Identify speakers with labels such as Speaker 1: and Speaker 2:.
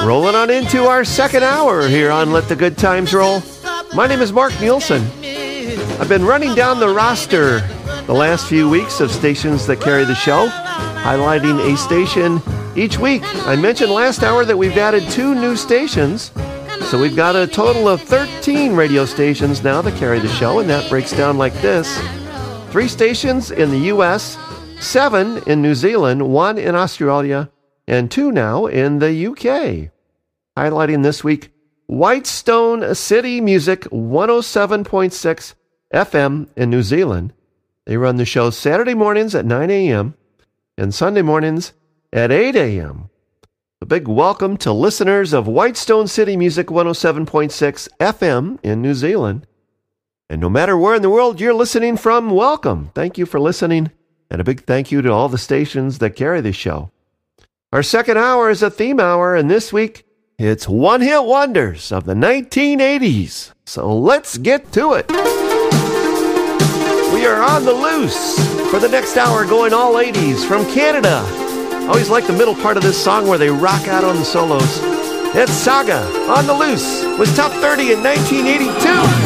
Speaker 1: Rolling on into our second hour here on Let the Good Times Roll. My name is Mark Nielsen. I've been running down the roster the last few weeks of stations that carry the show, highlighting a station each week. I mentioned last hour that we've added 2 new stations, so we've got a total of 13 radio stations now that carry the show, and that breaks down like this. 3 stations in the U.S., 7 in New Zealand, 1 in Australia, and 2 now in the UK. Highlighting this week, Whitestone City Music 107.6 FM in New Zealand. They run the show Saturday mornings at 9 a.m. and Sunday mornings at 8 a.m. A big welcome to listeners of Whitestone City Music 107.6 FM in New Zealand. And no matter where in the world you're listening from, welcome. Thank you for listening. And a big thank you to all the stations that carry this show. Our second hour is a theme hour, and this week it's one-hit wonders of the 1980s. So let's get to it. We are on the loose for the next hour, going all 80s from Canada. I always like the middle part of this song where they rock out on the solos. It's Saga on the Loose was top 30 in 1982.